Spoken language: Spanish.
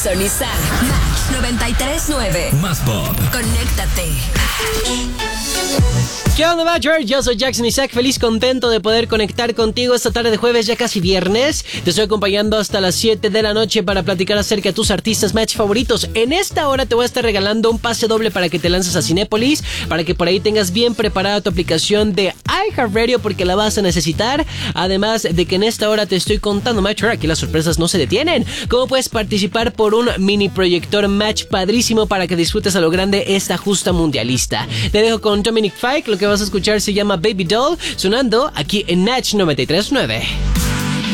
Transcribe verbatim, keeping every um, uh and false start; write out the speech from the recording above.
Jackson Isaac. Match noventa y tres punto nueve. Más pop. Conéctate. ¿Qué onda, Matcher? Yo soy Jackson Isaac, feliz, contento de poder conectar contigo esta tarde de jueves, ya casi viernes. Te estoy acompañando hasta las siete de la noche para platicar acerca de tus artistas match favoritos. En esta hora te voy a estar regalando un pase doble para que te lances a Cinépolis, para que por ahí tengas bien preparada tu aplicación de iHeartRadio, porque la vas a necesitar. Además de que en esta hora te estoy contando, Matcher, aquí las sorpresas no se detienen. ¿Cómo puedes participar por un mini proyector match padrísimo para que disfrutes a lo grande esta justa mundialista? Te dejo con Dominic Fike, lo que vas a escuchar se llama Baby Doll, sonando aquí en Match noventa y tres punto nueve.